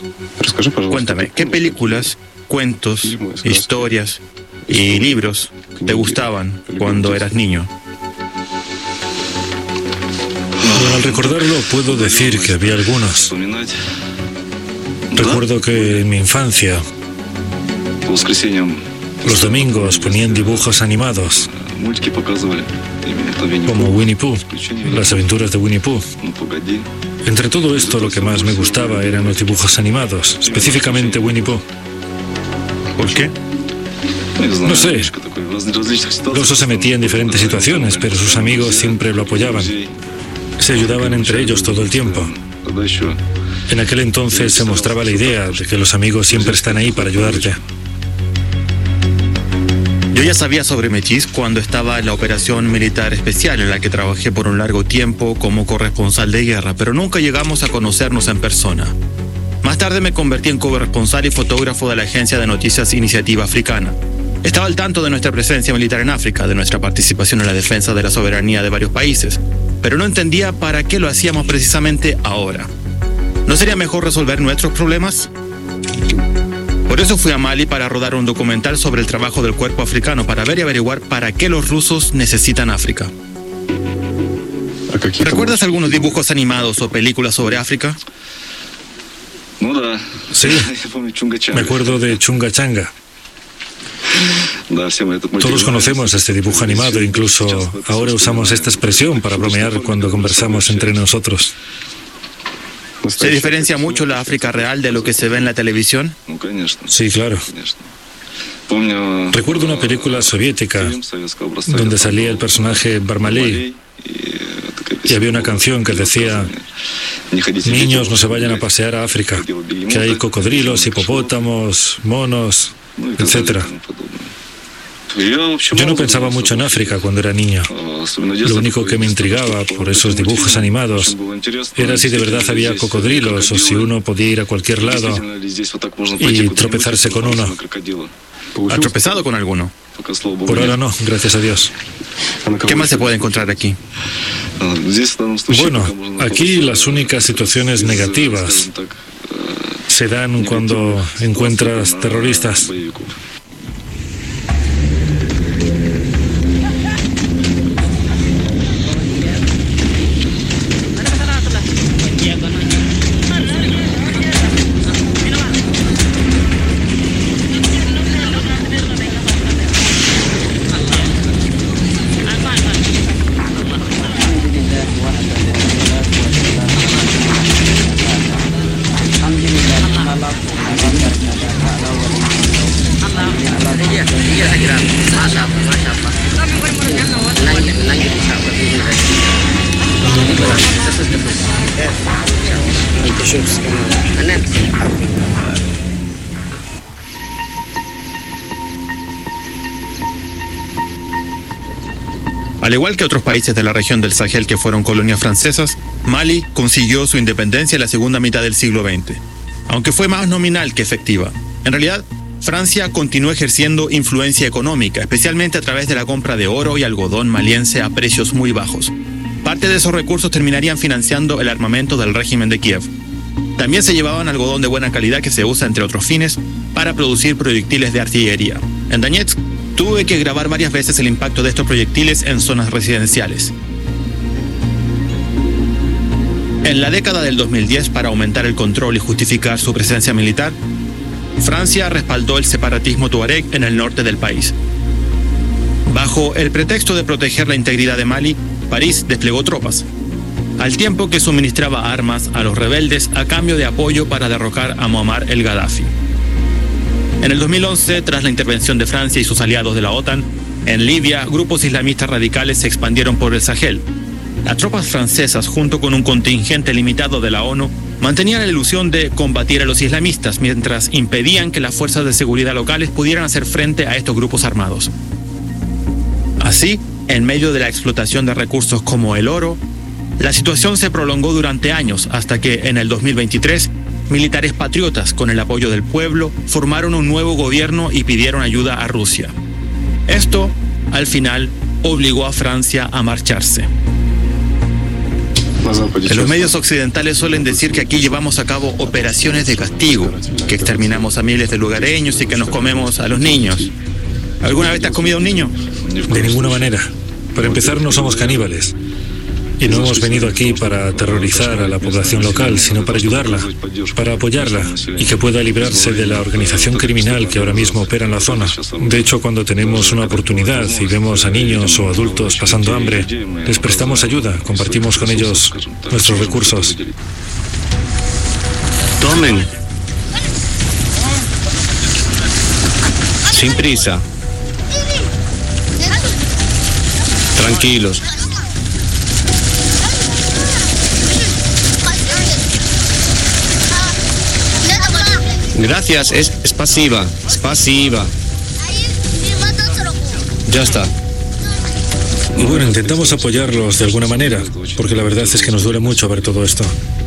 Cuéntame, ¿qué películas, cuentos, historias y libros te gustaban cuando eras niño? Al recordarlo puedo decir que había algunos. Recuerdo que en mi infancia, los domingos ponían dibujos animados, como Winnie Pooh, las aventuras de Winnie Pooh. Entre todo esto, lo que más me gustaba eran los dibujos animados, específicamente Winnie Pooh. ¿Por qué? No sé. El oso se metía en diferentes situaciones, pero sus amigos siempre lo apoyaban. Se ayudaban entre ellos todo el tiempo. En aquel entonces se mostraba la idea de que los amigos siempre están ahí para ayudarte. Yo ya sabía sobre Mechis cuando estaba en la operación militar especial en la que trabajé por un largo tiempo como corresponsal de guerra, pero nunca llegamos a conocernos en persona. Más tarde me convertí en corresponsal y fotógrafo de la agencia de noticias Iniciativa Africana. Estaba al tanto de nuestra presencia militar en África, de nuestra participación en la defensa de la soberanía de varios países, pero no entendía para qué lo hacíamos precisamente ahora. ¿No sería mejor resolver nuestros problemas? Por eso fui a Mali para rodar un documental sobre el trabajo del cuerpo africano, para ver y averiguar para qué los rusos necesitan África. ¿Recuerdas algunos dibujos animados o películas sobre África? Sí, me acuerdo de Chunga Changa. Todos conocemos este dibujo animado, incluso ahora usamos esta expresión para bromear cuando conversamos entre nosotros. ¿Se diferencia mucho la África real de lo que se ve en la televisión? Sí, claro. Recuerdo una película soviética donde salía el personaje Barmaley y había una canción que decía: niños, no se vayan a pasear a África, que hay cocodrilos, hipopótamos, monos, etc. Yo no pensaba mucho en África cuando era niño. Lo único que me intrigaba por esos dibujos animados era si de verdad había cocodrilos o si uno podía ir a cualquier lado y tropezarse con uno. ¿Ha tropezado con alguno? Por ahora no, gracias a Dios. ¿Qué más se puede encontrar aquí? Bueno, aquí las únicas situaciones negativas se dan cuando encuentras terroristas. Al igual que otros países de la región del Sahel que fueron colonias francesas, Mali consiguió su independencia en la segunda mitad del siglo XX, aunque fue más nominal que efectiva. En realidad, Francia continuó ejerciendo influencia económica, especialmente a través de la compra de oro y algodón maliense a precios muy bajos. Parte de esos recursos terminarían financiando el armamento del régimen de Kiev. También se llevaban algodón de buena calidad que se usa, entre otros fines, para producir proyectiles de artillería. En Donetsk, tuve que grabar varias veces el impacto de estos proyectiles en zonas residenciales. En la década del 2010, para aumentar el control y justificar su presencia militar, Francia respaldó el separatismo tuareg en el norte del país. Bajo el pretexto de proteger la integridad de Mali, París desplegó tropas, al tiempo que suministraba armas a los rebeldes a cambio de apoyo para derrocar a Muammar el Gaddafi. En el 2011, tras la intervención de Francia y sus aliados de la OTAN, en Libia, grupos islamistas radicales se expandieron por el Sahel. Las tropas francesas, junto con un contingente limitado de la ONU, mantenían la ilusión de combatir a los islamistas, mientras impedían que las fuerzas de seguridad locales pudieran hacer frente a estos grupos armados. Así, en medio de la explotación de recursos como el oro, la situación se prolongó durante años, hasta que en el 2023, militares patriotas, con el apoyo del pueblo, formaron un nuevo gobierno y pidieron ayuda a Rusia. Esto, al final, obligó a Francia a marcharse. En los medios occidentales suelen decir que aquí llevamos a cabo operaciones de castigo, que exterminamos a miles de lugareños y que nos comemos a los niños. ¿Alguna vez te has comido a un niño? De ninguna manera. Para empezar, no somos caníbales. Y no hemos venido aquí para aterrorizar a la población local, sino para ayudarla, para apoyarla y que pueda librarse de la organización criminal que ahora mismo opera en la zona. De hecho, cuando tenemos una oportunidad y vemos a niños o adultos pasando hambre, les prestamos ayuda, compartimos con ellos nuestros recursos. Tomen. Sin prisa. Tranquilos. Gracias, es pasiva, es pasiva. Ya está. Bueno, intentamos apoyarlos de alguna manera, porque la verdad es que nos duele mucho ver todo esto.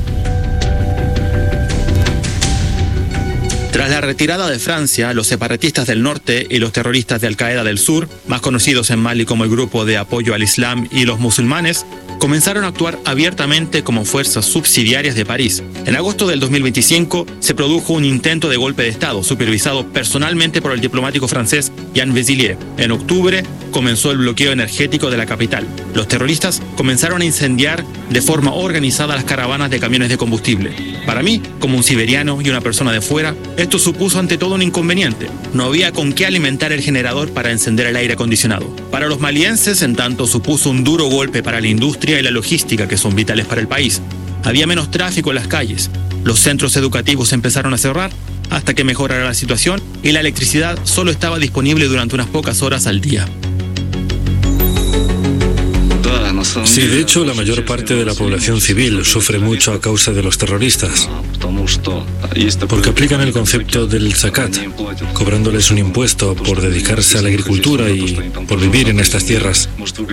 Tras la retirada de Francia, los separatistas del norte y los terroristas de Al-Qaeda del sur, más conocidos en Mali como el Grupo de Apoyo al Islam y los musulmanes, comenzaron a actuar abiertamente como fuerzas subsidiarias de París. En agosto del 2025 se produjo un intento de golpe de Estado, supervisado personalmente por el diplomático francés Jean Vézillier. En octubre comenzó el bloqueo energético de la capital. Los terroristas comenzaron a incendiar de forma organizada las caravanas de camiones de combustible. Para mí, como un siberiano y una persona de fuera, esto supuso ante todo un inconveniente. No había con qué alimentar el generador para encender el aire acondicionado. Para los malienses, en tanto, supuso un duro golpe para la industria y la logística, que son vitales para el país. Había menos tráfico en las calles. Los centros educativos empezaron a cerrar hasta que mejorara la situación y la electricidad solo estaba disponible durante unas pocas horas al día. Sí, de hecho, la mayor parte de la población civil sufre mucho a causa de los terroristas, porque aplican el concepto del zakat, cobrándoles un impuesto por dedicarse a la agricultura y por vivir en estas tierras.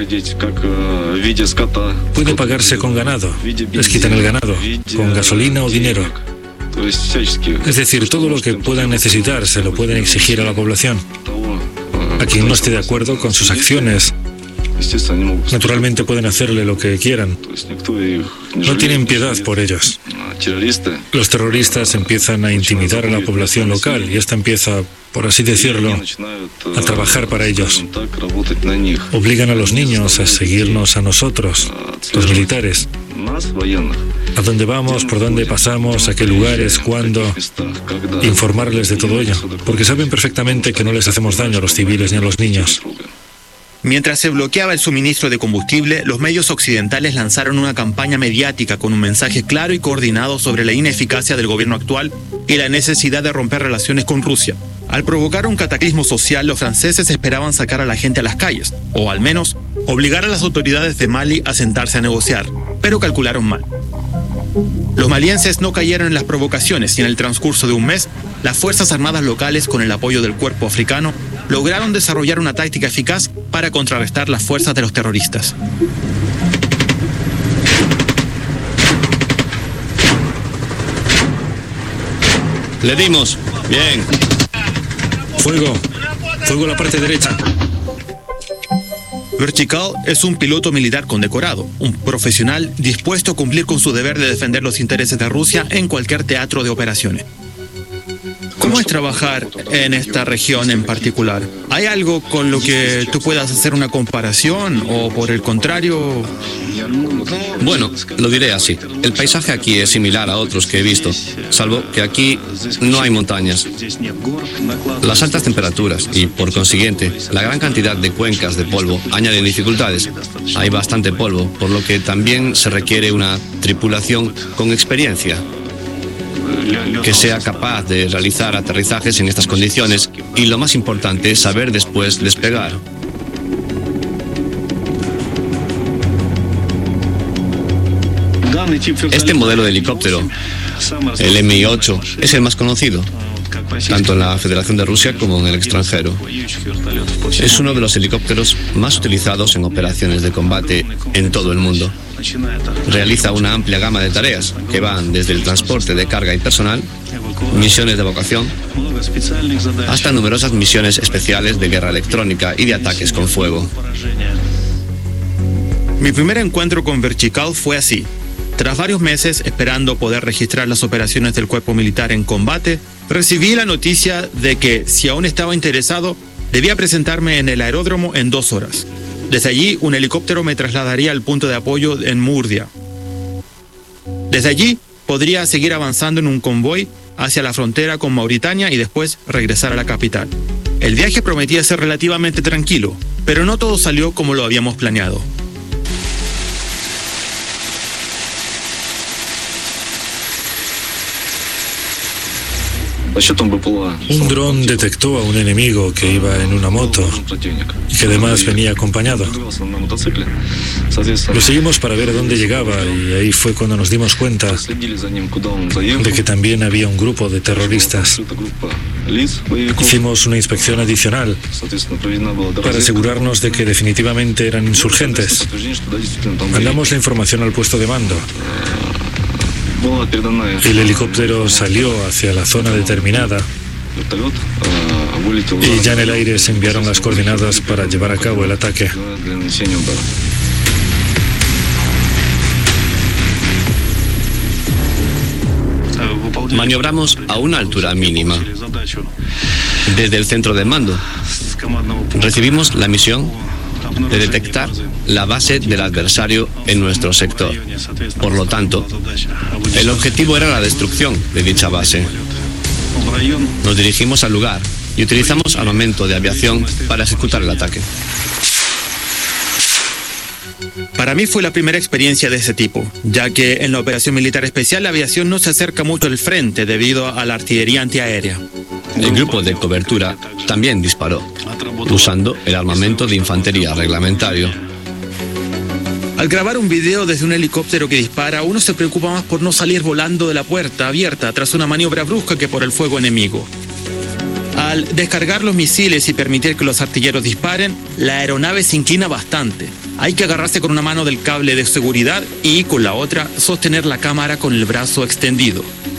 Puede pagarse con ganado, les quitan el ganado, con gasolina o dinero. Es decir, todo lo que puedan necesitar se lo pueden exigir a la población. A quien no esté de acuerdo con sus acciones, naturalmente pueden hacerle lo que quieran. No tienen piedad por ellos. Los terroristas empiezan a intimidar a la población local y esta empieza, por así decirlo, a trabajar para ellos. Obligan a los niños a seguirnos a nosotros, los militares. A dónde vamos, por dónde pasamos, a qué lugares, cuándo. Informarles de todo ello, porque saben perfectamente que no les hacemos daño a los civiles ni a los niños. Mientras se bloqueaba el suministro de combustible, los medios occidentales lanzaron una campaña mediática con un mensaje claro y coordinado sobre la ineficacia del gobierno actual y la necesidad de romper relaciones con Rusia. Al provocar un cataclismo social, los franceses esperaban sacar a la gente a las calles, o al menos obligar a las autoridades de Mali a sentarse a negociar, pero calcularon mal. Los malienses no cayeron en las provocaciones y en el transcurso de un mes, las Fuerzas Armadas locales, con el apoyo del cuerpo africano, lograron desarrollar una táctica eficaz para contrarrestar las fuerzas de los terroristas. Le dimos. Bien. Fuego. Fuego a la parte derecha. Vertical es un piloto militar condecorado, un profesional dispuesto a cumplir con su deber de defender los intereses de Rusia en cualquier teatro de operaciones. ¿Cómo es trabajar en esta región en particular? ¿Hay algo con lo que tú puedas hacer una comparación o, por el contrario? Bueno, lo diré así. El paisaje aquí es similar a otros que he visto, salvo que aquí no hay montañas. Las altas temperaturas y, por consiguiente, la gran cantidad de cuencas de polvo añaden dificultades. Hay bastante polvo, por lo que también se requiere una tripulación con experiencia que sea capaz de realizar aterrizajes en estas condiciones y, lo más importante, saber después despegar. Este modelo de helicóptero, el Mi-8, es el más conocido, tanto en la Federación de Rusia como en el extranjero. Es uno de los helicópteros más utilizados en operaciones de combate en todo el mundo. Realiza una amplia gama de tareas que van desde el transporte de carga y personal, misiones de evacuación, hasta numerosas misiones especiales de guerra electrónica y de ataques con fuego. Mi primer encuentro con Vertical fue así. Tras varios meses esperando poder registrar las operaciones del cuerpo militar en combate, recibí la noticia de que, si aún estaba interesado, debía presentarme en el aeródromo en 2 horas. Desde allí, un helicóptero me trasladaría al punto de apoyo en Murcia. Desde allí, podría seguir avanzando en un convoy hacia la frontera con Mauritania y después regresar a la capital. El viaje prometía ser relativamente tranquilo, pero no todo salió como lo habíamos planeado. Un dron detectó a un enemigo que iba en una moto y que además venía acompañado. Lo seguimos para ver a dónde llegaba y ahí fue cuando nos dimos cuenta de que también había un grupo de terroristas. Hicimos una inspección adicional para asegurarnos de que definitivamente eran insurgentes. Mandamos la información al puesto de mando. El helicóptero salió hacia la zona determinada y ya en el aire se enviaron las coordenadas para llevar a cabo el ataque. Maniobramos a una altura mínima. Desde el centro de mando recibimos la misión de detectar la base del adversario en nuestro sector. Por lo tanto, el objetivo era la destrucción de dicha base. Nos dirigimos al lugar y utilizamos armamento de aviación para ejecutar el ataque. Para mí fue la primera experiencia de ese tipo, ya que en la operación militar especial la aviación no se acerca mucho al frente debido a la artillería antiaérea. El grupo de cobertura también disparó, usando el armamento de infantería reglamentario. Al grabar un video desde un helicóptero que dispara, uno se preocupa más por no salir volando de la puerta abierta tras una maniobra brusca que por el fuego enemigo. Al descargar los misiles y permitir que los artilleros disparen, la aeronave se inclina bastante. Hay que agarrarse con una mano del cable de seguridad y con la otra sostener la cámara con el brazo extendido.